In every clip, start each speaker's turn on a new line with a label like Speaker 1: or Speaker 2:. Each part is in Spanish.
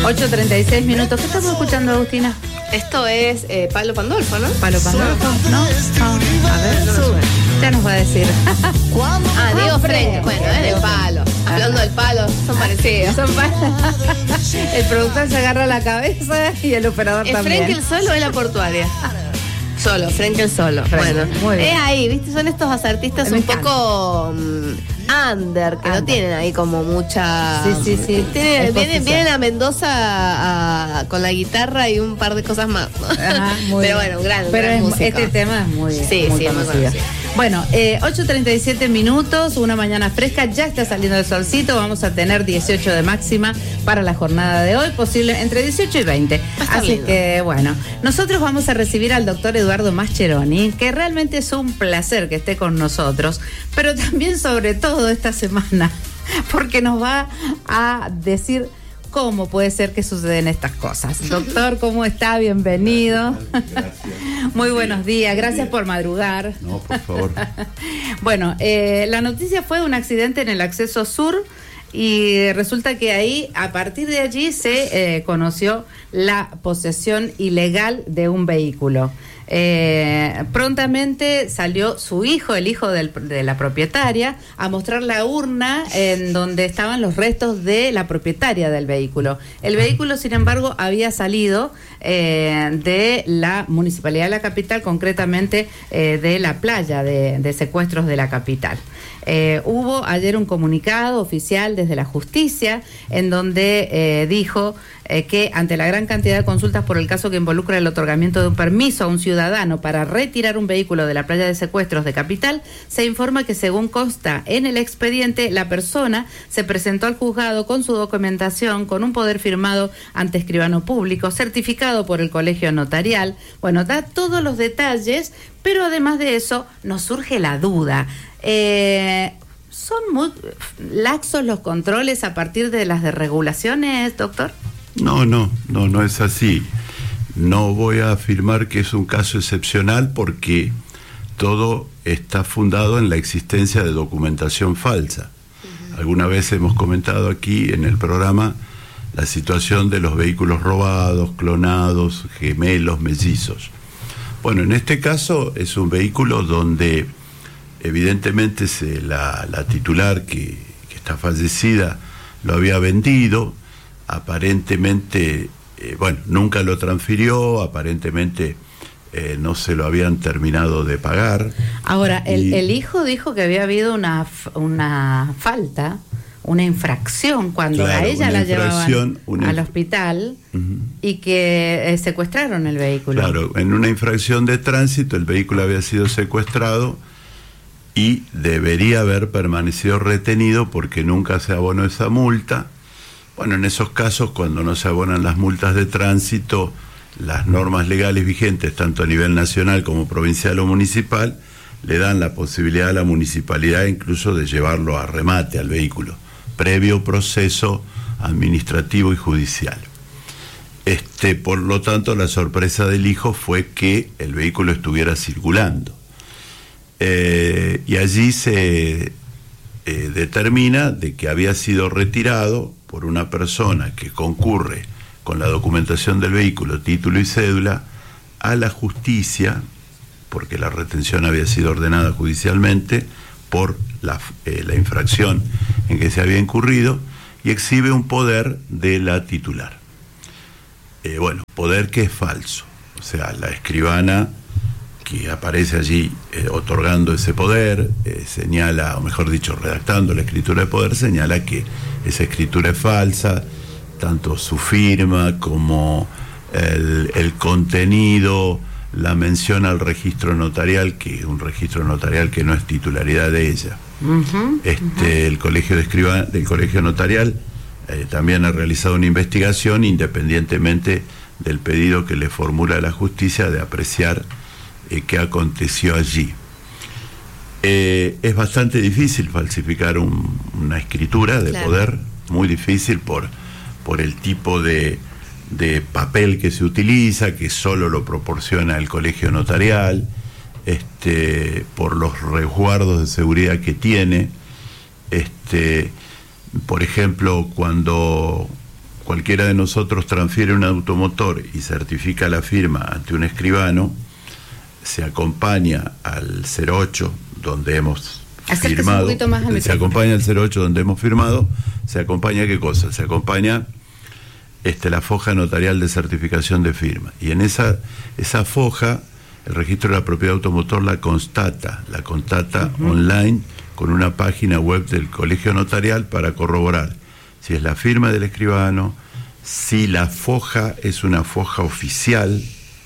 Speaker 1: 8:36 minutos. ¿Qué estamos escuchando, Agustina?
Speaker 2: Esto es Palo Pandolfo, ¿no?
Speaker 1: ¿Palo Pandolfo? ¿No? A ver, sube. Ya nos va a decir.
Speaker 2: Diego Frenkel. Bueno, es del palo. Hablando del palo, son parecidos.
Speaker 1: El productor se agarra la cabeza y el operador
Speaker 2: ¿Es
Speaker 1: también.
Speaker 2: Frenkel solo o es la portuaria? Solo, Frenkel solo.
Speaker 1: Frenkel,
Speaker 2: Bueno,
Speaker 1: muy bien.
Speaker 2: es ahí, ¿viste? Son estos artistas
Speaker 1: Me
Speaker 2: un
Speaker 1: encanta.
Speaker 2: poco under, que no tienen ahí como mucha...
Speaker 1: Sí.
Speaker 2: Vienen a Mendoza con la guitarra y un par de cosas más, ¿no?
Speaker 1: Ajá, muy
Speaker 2: Pero
Speaker 1: bien.
Speaker 2: bueno, gran
Speaker 1: Pero
Speaker 2: música.
Speaker 1: este tema es muy
Speaker 2: muy
Speaker 1: conocido.
Speaker 2: conocido.
Speaker 1: Bueno, 8:37 minutos, una mañana fresca, ya está saliendo el solcito, vamos a tener 18 de máxima para la jornada de hoy, posible entre 18 y 20. Así
Speaker 2: lindo.
Speaker 1: que bueno, nosotros vamos a recibir al doctor Eduardo Mascheroni, que realmente es un placer que esté con nosotros, pero también sobre todo esta semana, porque nos va a decir cómo puede ser que suceden estas cosas. Doctor, ¿cómo está? Bienvenido.
Speaker 3: Gracias.
Speaker 1: Muy buenos días, gracias por madrugar.
Speaker 3: No, por favor.
Speaker 1: Bueno, la noticia fue un accidente en el acceso sur y resulta que ahí, a partir de allí, se conoció la posesión ilegal de un vehículo. Prontamente salió su hijo, el hijo de la propietaria, a mostrar la urna en donde estaban los restos de la propietaria del vehículo. El vehículo, sin embargo, había salido de la municipalidad de la capital, concretamente de la playa de secuestros de la capital. Hubo ayer un comunicado oficial desde la justicia en donde dijo que ante la gran cantidad de consultas por el caso que involucra el otorgamiento de un permiso a un ciudadano para retirar un vehículo de la playa de secuestros de Capital, se informa que según consta en el expediente, la persona se presentó al juzgado con su documentación, con un poder firmado ante escribano público, certificado por el colegio notarial. Bueno, da todos los detalles, pero además de eso nos surge la duda. ¿Son muy laxos los controles a partir de las desregulaciones, doctor?
Speaker 3: No es así. No voy a afirmar que es un caso excepcional porque todo está fundado en la existencia de documentación falsa. Alguna vez hemos comentado aquí en el programa la situación de los vehículos robados, clonados, gemelos, mellizos. Bueno, en este caso es un vehículo donde evidentemente la titular que está fallecida lo había vendido, aparentemente, nunca lo transfirió, aparentemente no se lo habían terminado de pagar.
Speaker 1: Ahora, el hijo dijo que había habido una falta, una infracción cuando a ella la llevaban al hospital y que secuestraron el vehículo.
Speaker 3: Claro, en una infracción de tránsito el vehículo había sido secuestrado y debería haber permanecido retenido porque nunca se abonó esa multa. Bueno, en esos casos, cuando no se abonan las multas de tránsito, las normas legales vigentes, tanto a nivel nacional como provincial o municipal, le dan la posibilidad a la municipalidad incluso de llevarlo a remate al vehículo, previo proceso administrativo y judicial. Por lo tanto, la sorpresa del hijo fue que el vehículo estuviera circulando. Y allí se determina de que había sido retirado por una persona que concurre con la documentación del vehículo, título y cédula, a la justicia, porque la retención había sido ordenada judicialmente por la infracción en que se había incurrido, y exhibe un poder de la titular. Poder que es falso. O sea, la escribana que aparece allí otorgando ese poder, señala, o mejor dicho, redactando la escritura de poder, señala que esa escritura es falsa, tanto su firma como el contenido, la mención al registro notarial, que es un registro notarial que no es titularidad de ella. El colegio del colegio notarial también ha realizado una investigación independientemente del pedido que le formula la justicia de apreciar qué aconteció allí. Es bastante difícil falsificar una escritura de poder, muy difícil por el tipo de papel que se utiliza, que solo lo proporciona el colegio notarial, por los resguardos de seguridad que tiene. Por ejemplo, cuando cualquiera de nosotros transfiere un automotor y certifica la firma ante un escribano, se acompaña al 08 donde hemos firmado, se acompaña al 08 donde hemos firmado, se acompaña ¿qué cosa? Se acompaña la foja notarial de certificación de firma, y en esa foja el registro de la propiedad automotor la constata online con una página web del colegio notarial para corroborar si es la firma del escribano, si la foja es una foja oficial,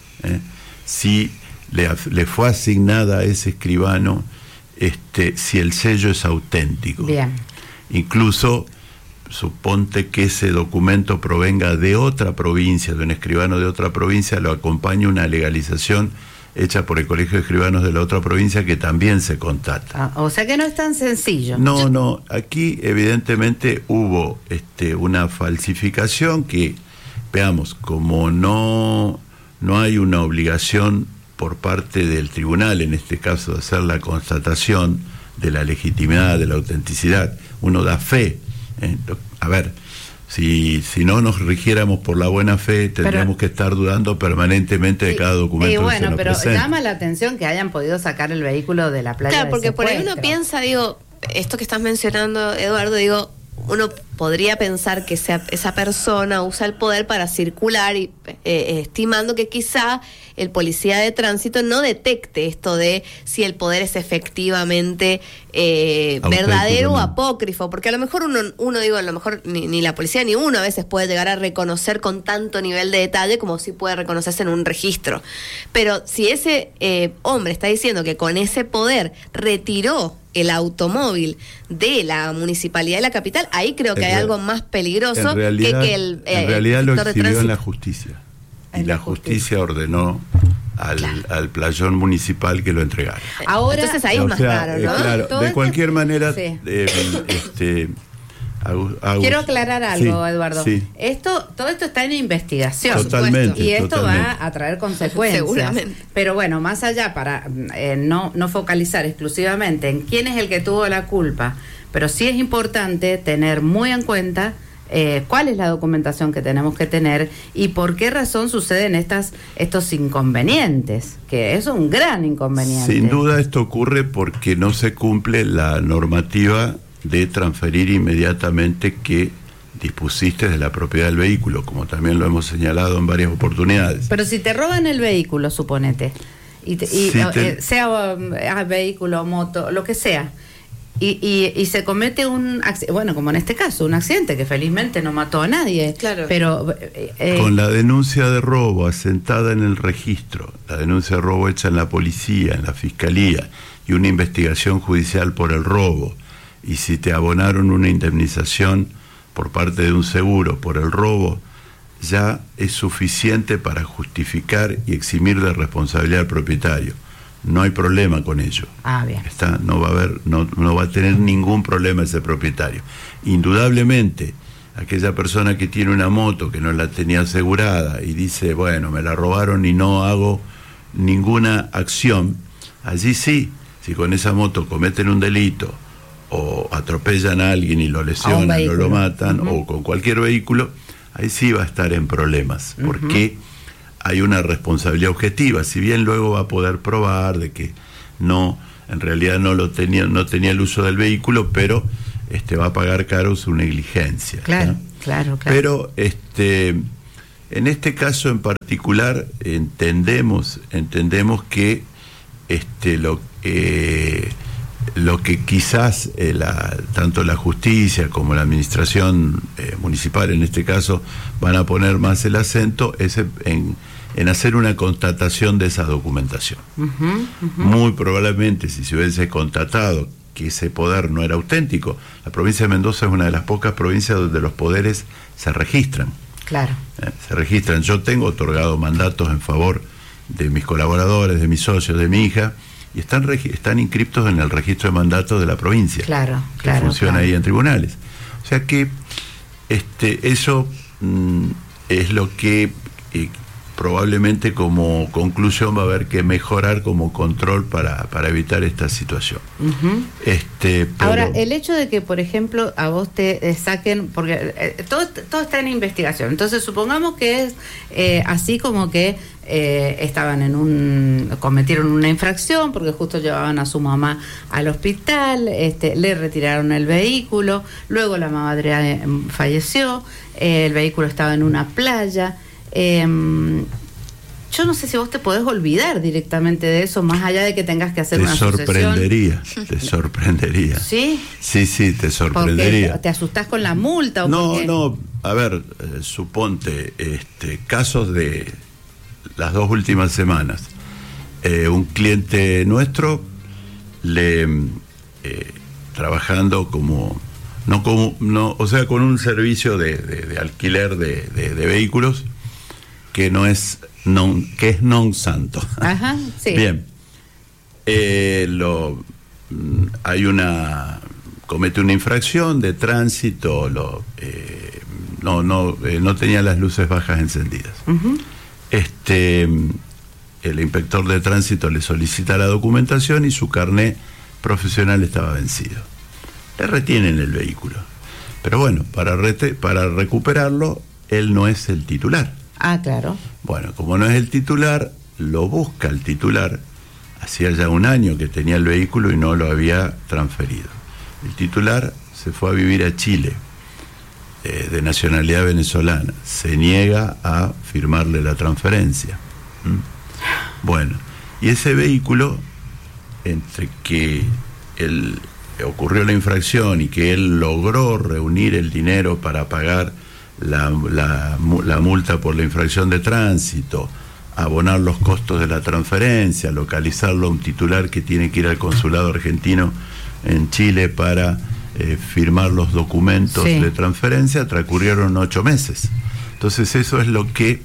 Speaker 3: si le fue asignada a ese escribano, si el sello es auténtico.
Speaker 1: Bien.
Speaker 3: Incluso suponte que ese documento provenga de otra provincia, de un escribano de otra provincia, lo acompaña una legalización hecha por el Colegio de Escribanos de la otra provincia que también se contata.
Speaker 1: O sea que no es tan sencillo.
Speaker 3: No, aquí evidentemente hubo una falsificación que, veamos, como no hay una obligación por parte del tribunal, en este caso, de hacer la constatación de la legitimidad, de la autenticidad, uno da fe. A ver, si no nos rigiéramos por la buena fe, tendríamos que estar dudando permanentemente de cada documento que se nos presenta.
Speaker 1: Llama la atención que hayan podido sacar el vehículo de la playa.
Speaker 2: Claro, porque por ahí uno piensa, esto que estás mencionando, Eduardo, uno podría pensar que esa persona usa el poder para circular y estimando que quizá el policía de tránsito no detecte esto de si el poder es efectivamente verdadero o apócrifo, porque a lo mejor uno digo, a lo mejor ni la policía ni uno a veces puede llegar a reconocer con tanto nivel de detalle como si puede reconocerse en un registro, pero si ese hombre está diciendo que con ese poder retiró el automóvil de la municipalidad de la capital, ahí creo que hay algo más peligroso
Speaker 3: que el en realidad lo exhibió en la justicia. Y la justicia ordenó al playón municipal que lo entregara.
Speaker 2: Ahora, entonces ahí es más raro, ¿no?
Speaker 3: Claro, de cualquier manera,
Speaker 1: sí.
Speaker 3: Quiero
Speaker 1: aclarar algo,
Speaker 3: sí,
Speaker 1: Eduardo.
Speaker 3: Sí.
Speaker 1: Todo esto está en investigación.
Speaker 3: Totalmente.
Speaker 1: Y esto va a traer consecuencias.
Speaker 2: Seguramente.
Speaker 1: Pero bueno, más allá, para no focalizar exclusivamente en quién es el que tuvo la culpa, pero sí es importante tener muy en cuenta cuál es la documentación que tenemos que tener y por qué razón suceden estos inconvenientes, que es un gran inconveniente.
Speaker 3: Sin duda esto ocurre porque no se cumple la normativa de transferir inmediatamente que dispusiste de la propiedad del vehículo, como también lo hemos señalado en varias oportunidades.
Speaker 1: Pero si te roban el vehículo, suponete, sea vehículo, moto, lo que sea, y se comete bueno, como en este caso, un accidente que felizmente no mató a nadie.
Speaker 2: Claro.
Speaker 1: Pero
Speaker 3: con la denuncia de robo asentada en el registro, la denuncia de robo hecha en la policía, en la fiscalía, y una investigación judicial por el robo, y si te abonaron una indemnización por parte de un seguro por el robo, ya es suficiente para justificar y eximir de responsabilidad al propietario. No hay problema con ello.
Speaker 1: Bien.
Speaker 3: No va a tener ningún problema ese propietario. Indudablemente, aquella persona que tiene una moto que no la tenía asegurada y dice, bueno, me la robaron y no hago ninguna acción, allí sí, si con esa moto cometen un delito o atropellan a alguien y lo lesionan o lo matan, o con cualquier vehículo, ahí sí va a estar en problemas, porque hay una responsabilidad objetiva, si bien luego va a poder probar de que en realidad no tenía el uso del vehículo, pero va a pagar caro su negligencia.
Speaker 1: Claro,
Speaker 3: ¿no?
Speaker 1: claro.
Speaker 3: Pero en este caso en particular entendemos que lo que quizás tanto la justicia como la administración municipal en este caso van a poner más el acento es en hacer una constatación de esa documentación. Muy probablemente si se hubiese constatado que ese poder no era auténtico, la provincia de Mendoza es una de las pocas provincias donde los poderes se registran.
Speaker 1: Claro.
Speaker 3: Se registran. Yo tengo otorgado mandatos en favor de mis colaboradores, de mis socios, de mi hija, y están inscriptos en el registro de mandatos de la provincia.
Speaker 1: Claro.
Speaker 3: Funciona ahí en tribunales. O sea que eso es lo que probablemente como conclusión va a haber que mejorar como control para evitar esta situación.
Speaker 1: Uh-huh.
Speaker 3: Pero...
Speaker 1: Ahora, el hecho de que, por ejemplo, a vos te saquen, porque todo está en investigación, entonces supongamos que es así como que cometieron una infracción porque justo llevaban a su mamá al hospital, le retiraron el vehículo, luego la madre falleció, el vehículo estaba en una playa. Yo no sé si vos te podés olvidar directamente de eso, más allá de que tengas que hacer una sucesión.
Speaker 3: Te sorprendería.
Speaker 1: ¿Sí?
Speaker 3: Sí, te sorprendería.
Speaker 1: ¿Porque te asustás con la multa o
Speaker 3: No, a ver, suponte, casos de las 2 últimas semanas. Un cliente nuestro, trabajando con un servicio de alquiler de vehículos que es non santo.
Speaker 1: Ajá, sí.
Speaker 3: Bien. Comete una infracción de tránsito, no tenía las luces bajas encendidas.
Speaker 1: Uh-huh.
Speaker 3: El inspector de tránsito le solicita la documentación y su carné profesional estaba vencido. Le retienen el vehículo. Pero bueno, para recuperarlo, él no es el titular.
Speaker 1: Ah, claro.
Speaker 3: Bueno, como no es el titular, lo busca el titular. Hacía ya 1 año que tenía el vehículo y no lo había transferido. El titular se fue a vivir a Chile, de nacionalidad venezolana. Se niega a firmarle la transferencia. Bueno, y ese vehículo, entre que ocurrió la infracción y que él logró reunir el dinero para pagar la multa por la infracción de tránsito, abonar los costos de la transferencia, localizarlo a un titular que tiene que ir al consulado argentino en Chile para firmar los documentos de transferencia, transcurrieron 8 meses. Entonces eso es lo que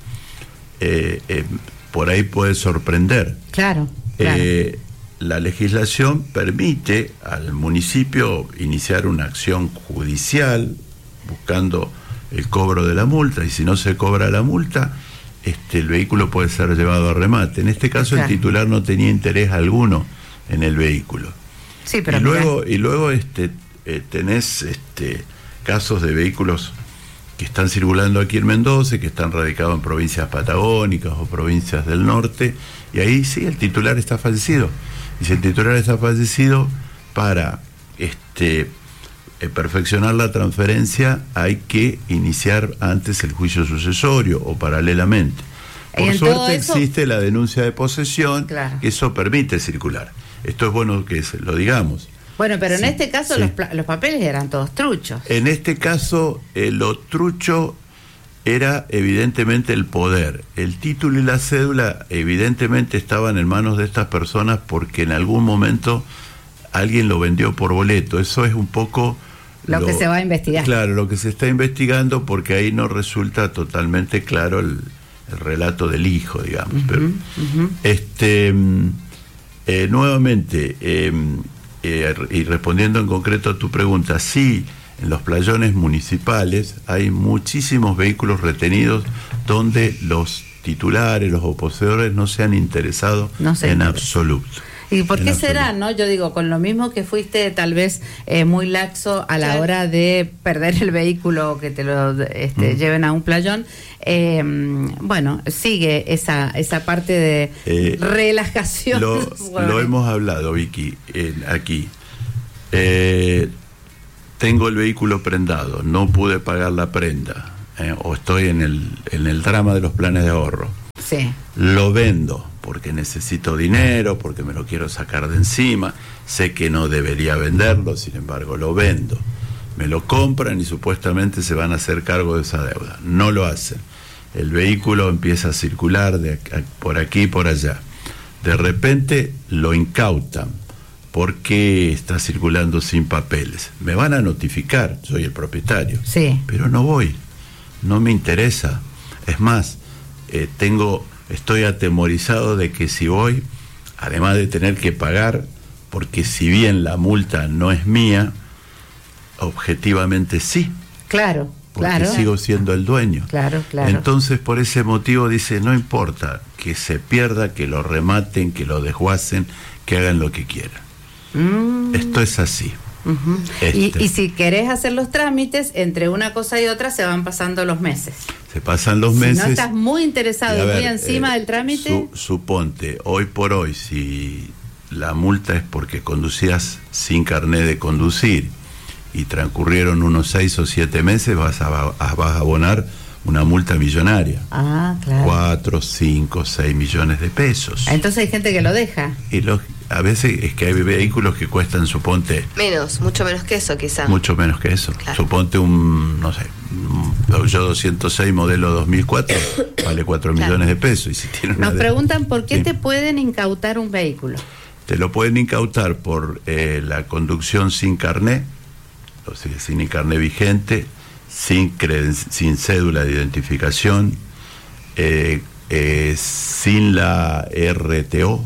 Speaker 3: por ahí puede sorprender.
Speaker 1: Claro.
Speaker 3: La legislación permite al municipio iniciar una acción judicial buscando el cobro de la multa, y si no se cobra la multa, el vehículo puede ser llevado a remate. En este caso, el titular no tenía interés alguno en el vehículo.
Speaker 1: Sí, pero
Speaker 3: y luego tenés casos de vehículos que están circulando aquí en Mendoza y que están radicados en provincias patagónicas o provincias del norte, y ahí sí el titular está fallecido. Y si el titular está fallecido, para perfeccionar la transferencia hay que iniciar antes el juicio sucesorio o paralelamente. Por suerte existe la denuncia de posesión, que eso permite circular. Esto es bueno que lo digamos.
Speaker 1: Bueno, pero en este caso los papeles eran todos truchos.
Speaker 3: En este caso, lo trucho era evidentemente el poder. El título y la cédula evidentemente estaban en manos de estas personas porque en algún momento alguien lo vendió por boleto. Eso es un poco
Speaker 1: lo que se va a investigar.
Speaker 3: Claro, lo que se está investigando, porque ahí no resulta totalmente claro el relato del hijo, digamos.
Speaker 1: Uh-huh,
Speaker 3: pero, nuevamente, y respondiendo en concreto a tu pregunta, sí, en los playones municipales hay muchísimos vehículos retenidos donde los titulares, los poseedores no se han interesado en absoluto.
Speaker 1: ¿Y por qué será, no? Yo digo, con lo mismo que fuiste tal vez muy laxo a la hora de perder el vehículo, que te lo lleven a un playón, bueno, sigue esa parte de relajación.
Speaker 3: Lo hemos hablado, Vicky, aquí. Tengo el vehículo prendado, no pude pagar la prenda, o estoy en el drama de los planes de ahorro.
Speaker 1: Sí.
Speaker 3: Lo vendo porque necesito dinero, porque me lo quiero sacar de encima, sé que no debería venderlo, sin embargo lo vendo. Me lo compran y supuestamente se van a hacer cargo de esa deuda. No lo hacen. El vehículo empieza a circular por aquí y por allá. De repente lo incautan porque está circulando sin papeles. Me van a notificar, soy el propietario.
Speaker 1: Sí.
Speaker 3: Pero no voy, no me interesa. Es más, estoy atemorizado de que si voy, además de tener que pagar, porque si bien la multa no es mía, objetivamente sí.
Speaker 1: Claro.
Speaker 3: porque
Speaker 1: Claro.
Speaker 3: sigo siendo el dueño.
Speaker 1: Claro, claro.
Speaker 3: Entonces, por ese motivo dice, no importa que se pierda, que lo rematen, que lo desguacen, que hagan lo que quieran. Esto es así.
Speaker 1: Ujú. Y si querés hacer los trámites, entre una cosa y otra se van pasando los meses.
Speaker 3: Se pasan los
Speaker 1: Si
Speaker 3: meses.
Speaker 1: no estás muy interesado
Speaker 3: y a
Speaker 1: y muy
Speaker 3: ver,
Speaker 1: encima del trámite...
Speaker 3: Suponte, hoy por hoy, si la multa es porque conducías sin carnet de conducir y transcurrieron unos 6 o 7 meses, vas a abonar una multa millonaria.
Speaker 1: Ah, claro.
Speaker 3: 4, 5, 6 millones de pesos.
Speaker 1: Entonces hay gente que lo deja.
Speaker 3: Y a veces es que hay vehículos que cuestan, suponte,
Speaker 2: Mucho menos que eso, quizá.
Speaker 3: mucho menos que eso.
Speaker 2: Claro.
Speaker 3: Suponte un Peugeot 206 modelo 2004, vale 4
Speaker 2: Claro.
Speaker 3: millones de pesos. Y si tiene una
Speaker 1: Nos preguntan por qué
Speaker 3: Sí.
Speaker 1: te pueden incautar un vehículo.
Speaker 3: Te lo pueden incautar por la conducción sin carné, o sea, sin el carné vigente, sin cédula de identificación, sin la RTO.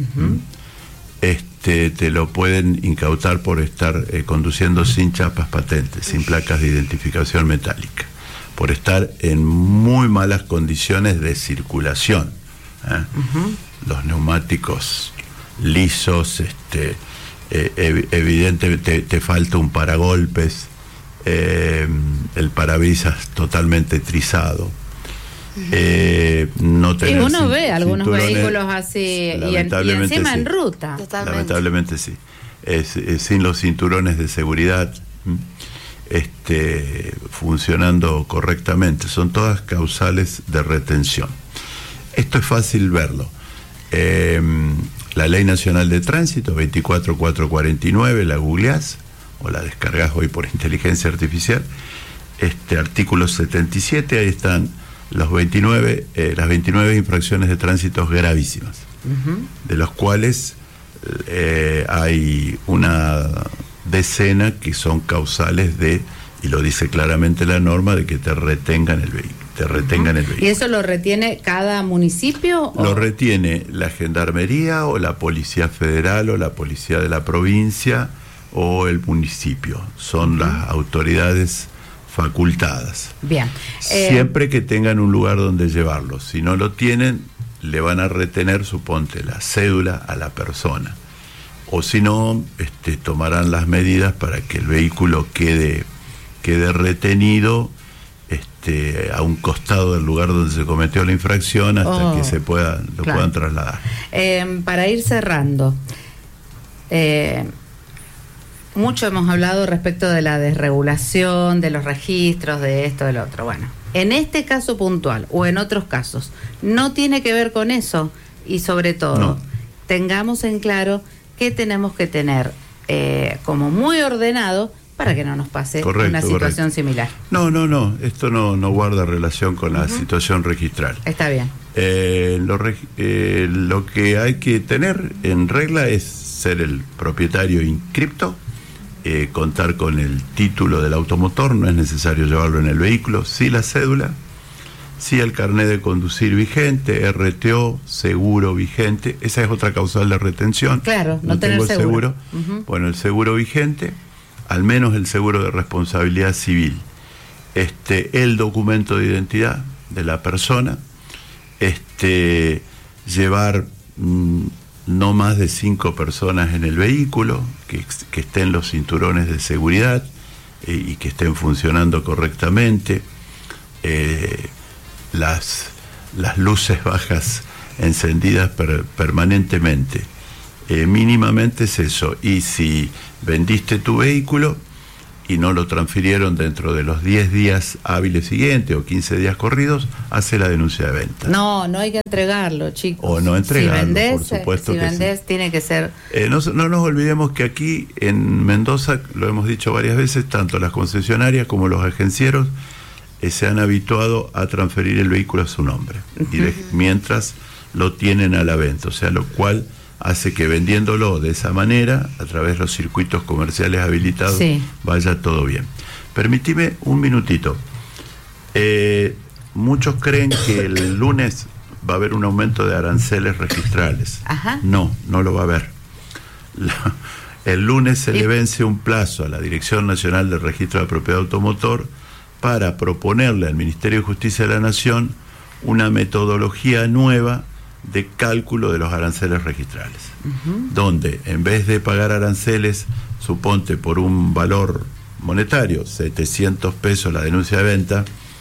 Speaker 3: Te lo pueden incautar por estar conduciendo sin chapas patentes, sin placas de identificación metálica, por estar en muy malas condiciones de circulación. Los neumáticos lisos, evidentemente te falta un paragolpes, el parabrisas totalmente trizado, no
Speaker 1: Y
Speaker 3: tener
Speaker 1: uno ve algunos
Speaker 3: cinturones,
Speaker 1: vehículos así y
Speaker 3: lamentablemente
Speaker 1: encima
Speaker 3: sí.
Speaker 1: en ruta.
Speaker 2: Totalmente.
Speaker 3: Lamentablemente sí. Sin los cinturones de seguridad funcionando correctamente. Son todas causales de retención. Esto es fácil verlo. La Ley Nacional de Tránsito 24449, la googleás o la descargas hoy por inteligencia artificial. Artículo 77, ahí están las 29 infracciones de tránsito gravísimas, de los cuales hay una decena que son causales de, y lo dice claramente la norma, de que te retengan el vehículo.
Speaker 1: ¿Y eso lo retiene cada municipio?
Speaker 3: Lo retiene la Gendarmería o la Policía Federal o la Policía de la Provincia o el municipio. Son las autoridades facultadas.
Speaker 1: Bien.
Speaker 3: Siempre que tengan un lugar donde llevarlo. Si no lo tienen, le van a retener, suponte, la cédula a la persona. O si no, tomarán las medidas para que el vehículo quede retenido a un costado del lugar donde se cometió la infracción hasta que se puedan trasladar.
Speaker 1: Para ir cerrando, mucho hemos hablado respecto de la desregulación, de los registros, de esto, del otro. Bueno, en este caso puntual o en otros casos, no tiene que ver con eso, y sobre todo, tengamos en claro que tenemos que tener como muy ordenado para que no nos pase una situación similar.
Speaker 3: No, esto no guarda relación con la situación registral.
Speaker 1: Está bien.
Speaker 3: Lo que hay que tener en regla es ser el propietario inscripto, contar con el título del automotor, no es necesario llevarlo en el vehículo, sí la cédula, sí el carnet de conducir vigente, RTO, seguro vigente, esa es otra causal de retención.
Speaker 1: Claro, no tener
Speaker 3: tengo el seguro. Bueno, el seguro vigente, al menos el seguro de responsabilidad civil, el documento de identidad de la persona, llevar no más de 5 personas en el vehículo, que estén los cinturones de seguridad y que estén funcionando correctamente, las luces bajas encendidas permanentemente. Mínimamente es eso. Y si vendiste tu vehículo y no lo transfirieron dentro de los 10 días hábiles siguientes o 15 días corridos, hace la denuncia de venta.
Speaker 1: No hay que entregarlo, chicos.
Speaker 3: O no entregarlo,
Speaker 1: si vendés,
Speaker 3: por supuesto
Speaker 1: si
Speaker 3: que
Speaker 1: vendés,
Speaker 3: sí.
Speaker 1: Tiene que ser...
Speaker 3: No nos olvidemos que aquí en Mendoza, lo hemos dicho varias veces, tanto las concesionarias como los agencieros se han habituado a transferir el vehículo a su nombre, mientras lo tienen a la venta, o sea, lo cual hace que vendiéndolo de esa manera, a través de los circuitos comerciales habilitados, vaya todo bien. Permitime un minutito. Muchos creen que el lunes va a haber un aumento de aranceles registrales. No lo va a haber. El lunes se le vence un plazo a la Dirección Nacional del Registro de Propiedad Automotor para proponerle al Ministerio de Justicia de la Nación una metodología nueva de cálculo de los aranceles registrales, donde en vez de pagar aranceles, suponte por un valor monetario, 700 pesos la denuncia de venta,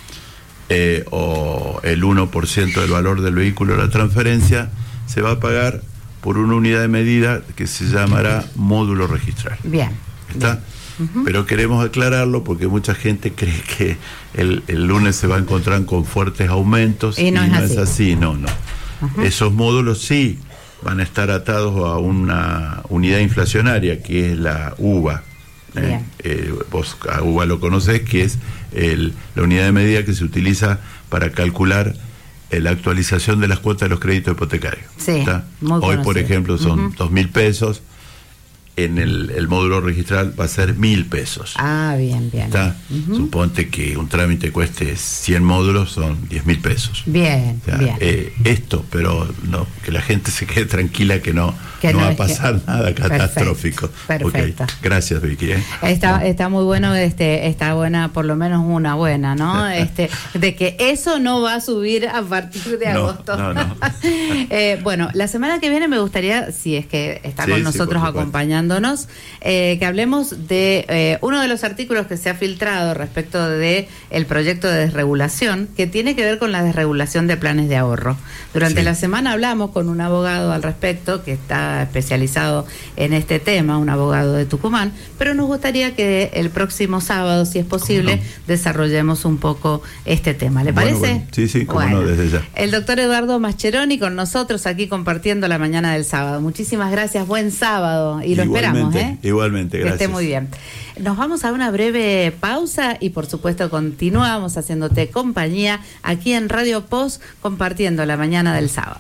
Speaker 3: o el 1% del valor del vehículo de la transferencia, se va a pagar por una unidad de medida que se llamará módulo registral.
Speaker 1: Bien.
Speaker 3: ¿Está? Pero queremos aclararlo porque mucha gente cree que el lunes se va a encontrar con fuertes aumentos
Speaker 1: y no es así.
Speaker 3: No. Esos módulos sí van a estar atados a una unidad inflacionaria que es la UVA. Vos a UVA lo conocés, que es la unidad de medida que se utiliza para calcular la actualización de las cuotas de los créditos hipotecarios.
Speaker 1: Sí,
Speaker 3: hoy, por ejemplo, son 2.000 pesos. En el módulo registral va a ser 1.000 pesos.
Speaker 1: Bien.
Speaker 3: Suponte que un trámite cueste 100 módulos, son 10.000 pesos.
Speaker 1: Bien.
Speaker 3: Esto, pero no, que la gente se quede tranquila que no va a pasar nada catastrófico.
Speaker 1: Perfecto.
Speaker 3: Okay. Gracias, Vicky.
Speaker 1: Está muy bueno, está buena, por lo menos una buena, ¿no? De que eso no va a subir a partir de agosto.
Speaker 3: No.
Speaker 1: Bueno, la semana que viene me gustaría, si es que está con nosotros acompañándonos, que hablemos de uno de los artículos que se ha filtrado respecto de el proyecto de desregulación, que tiene que ver con la desregulación de planes de ahorro. Durante la semana hablamos con un abogado al respecto que está especializado en este tema, un abogado de Tucumán, pero nos gustaría que el próximo sábado, si es posible, desarrollemos un poco este tema. ¿Le parece?
Speaker 3: Bueno. Sí, cómo no, desde ya.
Speaker 1: El doctor Eduardo Mascheroni con nosotros aquí compartiendo la mañana del sábado. Muchísimas gracias, buen sábado y lo esperamos.
Speaker 3: Igualmente, gracias.
Speaker 1: Que esté muy bien. Nos vamos a una breve pausa y por supuesto continuamos haciéndote compañía aquí en Radio Post compartiendo la mañana del sábado.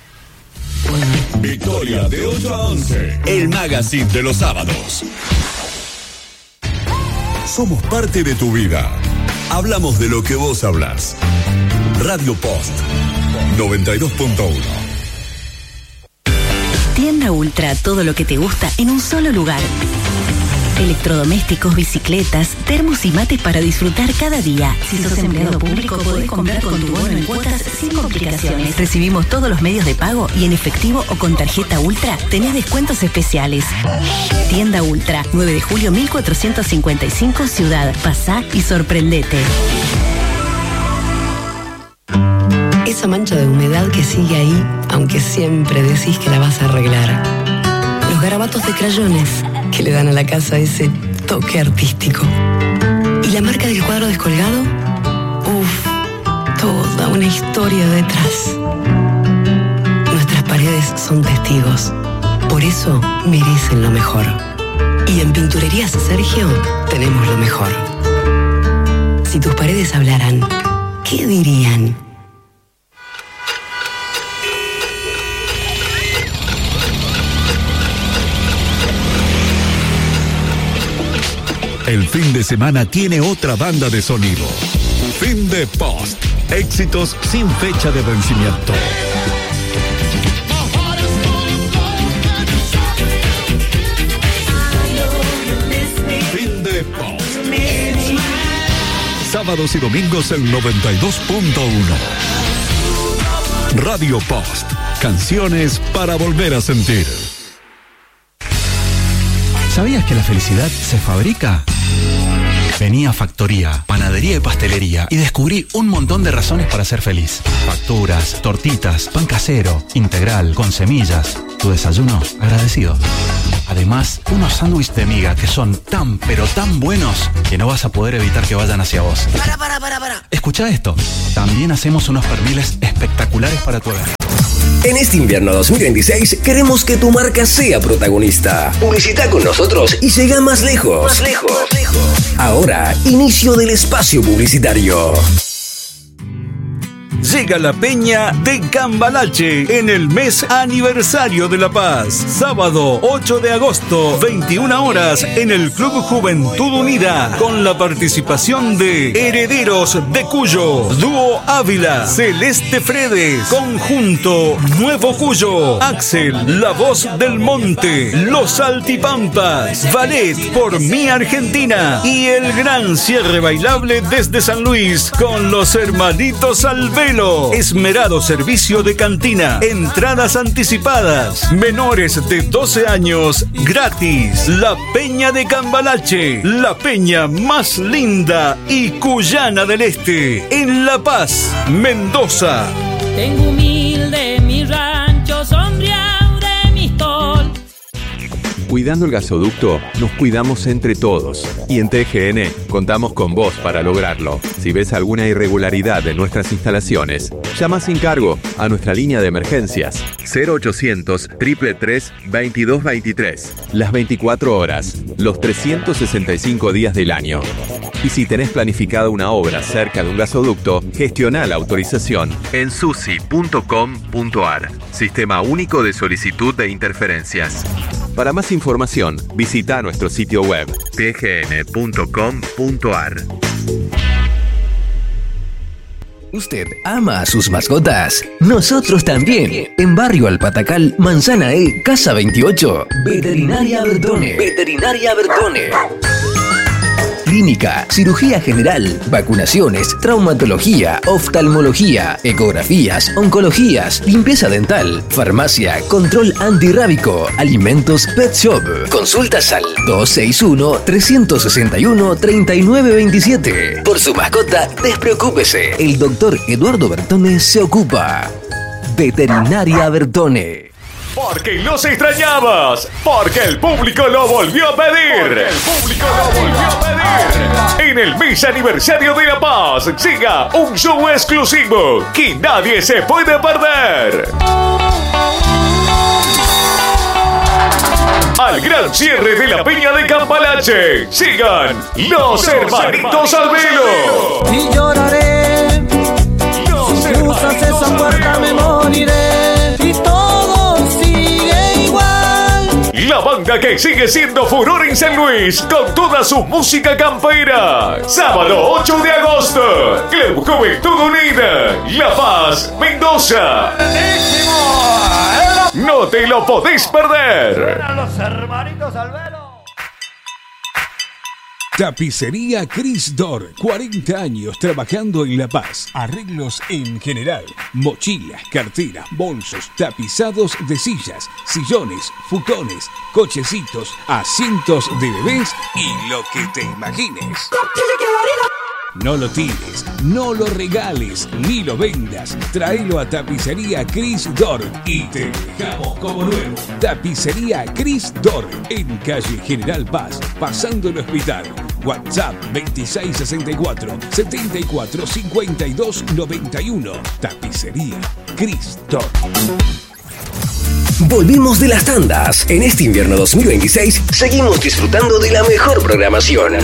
Speaker 4: Victoria de 8 a 11, el magazine de los sábados. Somos parte de tu vida. Hablamos de lo que vos hablas. Radio Post 92.1.
Speaker 5: Tienda Ultra, todo lo que te gusta en un solo lugar. Electrodomésticos, bicicletas, termos y mates para disfrutar cada día. Si sos empleado público, podés comprar con tu bono en cuotas sin complicaciones. Recibimos todos los medios de pago y en efectivo o con tarjeta Ultra tenés descuentos especiales. Tienda Ultra, 9 de julio 1455, Ciudad. Pasá y sorprendete.
Speaker 6: Esa mancha de humedad que sigue ahí, aunque siempre decís que la vas a arreglar. Los garabatos de crayones que le dan a la casa ese toque artístico. ¿Y la marca del cuadro descolgado? Toda una historia detrás. Nuestras paredes son testigos. Por eso merecen lo mejor. Y en Pinturerías Sergio tenemos lo mejor. Si tus paredes hablaran, ¿qué dirían?
Speaker 4: El fin de semana tiene otra banda de sonido. Fin de Post. Éxitos sin fecha de vencimiento. Fin de Post. Sábados y domingos en 92.1. Radio Post. Canciones para volver a sentir.
Speaker 7: ¿Sabías que la felicidad se fabrica? Vení a Factoría, panadería y pastelería y descubrí un montón de razones para ser feliz. Facturas, tortitas, pan casero, integral, con semillas. Tu desayuno agradecido. Además, unos sándwiches de miga que son tan, pero tan buenos que no vas a poder evitar que vayan hacia vos.
Speaker 8: Para.
Speaker 7: Escucha esto. También hacemos unos perniles espectaculares para tu hogar.
Speaker 8: En este invierno 2026 queremos que tu marca sea protagonista. Publicita con nosotros y llega más lejos.
Speaker 9: llega la Peña de Cambalache en el mes aniversario de La Paz. Sábado 8 de agosto, 21 horas, en el Club Juventud Unida, con la participación de Herederos de Cuyo, Dúo Ávila, Celeste Fredes, Conjunto Nuevo Cuyo, Axel, La Voz del Monte, Los Altipampas, Ballet Por Mi Argentina y el gran cierre bailable desde San Luis con los hermanitos Alvelo. Esmerado servicio de cantina, entradas anticipadas, menores de 12 años gratis. La Peña de Cambalache, la peña más linda y cuyana del este, en La Paz, Mendoza.
Speaker 10: Tengo humilde mi rancho, sonriado de mi tol.
Speaker 11: Cuidando el gasoducto, nos cuidamos entre todos. Y en TGN contamos con vos para lograrlo. Si ves alguna irregularidad en nuestras instalaciones, llama sin cargo a nuestra línea de emergencias 0800-333-2223. Las 24 horas, los 365 días del año. Y si tenés planificada una obra cerca de un gasoducto, gestiona la autorización en susi.com.ar. Sistema único de solicitud de interferencias. Para más información, visita nuestro sitio web tgn.com.ar.
Speaker 8: ¿Usted ama a sus mascotas? Nosotros también. En Barrio Alpatacal, Manzana E, Casa 28. Veterinaria Bertone. Veterinaria Bertone. Clínica, cirugía general, vacunaciones, traumatología, oftalmología, ecografías, oncologías, limpieza dental, farmacia, control antirrábico, alimentos, pet shop. Consultas al 261-361-3927. Por su mascota, despreocúpese. El doctor Eduardo Bertone se ocupa. Veterinaria Bertone.
Speaker 12: Porque los extrañabas, porque el público lo volvió a pedir. En el mes aniversario de La Paz llega un show exclusivo que nadie se puede perder. Al gran cierre de la Peña de Cambalache sigan los hermanitos Alvelo.
Speaker 10: Y lloraré, si cruzas esa puerta me moriré. Y todo sigue igual.
Speaker 12: La banda que sigue siendo furor en San Luis con toda su música campera. Sábado 8 de agosto, Club Juventud Unida, La Paz, Mendoza. No te lo podés perder.
Speaker 10: Los hermanitos Alvelo.
Speaker 13: Tapicería Cris Dor, 40 años trabajando en La Paz. Arreglos en general, mochilas, carteras, bolsos, tapizados de sillas, sillones, futones, cochecitos, asientos de bebés y lo que te imagines. No lo tires, no lo regales, ni lo vendas. Tráelo a Tapicería Cris Dor y te dejamos como nuevo. Tapicería Cris Dor, en calle General Paz, pasando el hospital. WhatsApp 2664-745291. Tapicería Cris Dor.
Speaker 8: Volvimos de las tandas. En este invierno 2026 seguimos disfrutando de la mejor programación.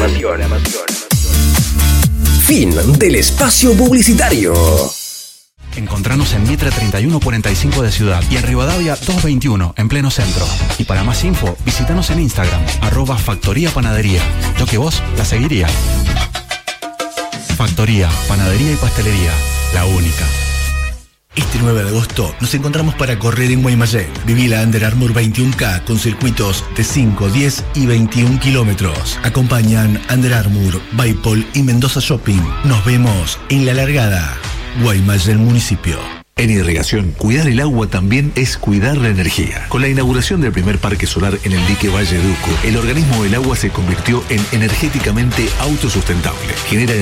Speaker 8: Fin del espacio publicitario.
Speaker 7: Encontranos en Mitre 3145 de Ciudad y en Rivadavia 221 en pleno centro. Y para más info, visitanos en Instagram @Factoría Panadería. Yo que vos la seguiría. Factoría, Panadería y Pastelería, la única.
Speaker 14: Este 9 de agosto nos encontramos para correr en Guaymallén. Viví la Under Armour 21K con circuitos de 5, 10 y 21 kilómetros. Acompañan Under Armour, Baipol y Mendoza Shopping. Nos vemos en la largada. Guaymallén Municipio.
Speaker 15: En irrigación, cuidar el agua también es cuidar la energía. Con la inauguración del primer parque solar en el dique Valle Duco, el organismo del agua se convirtió en energéticamente autosustentable. Genera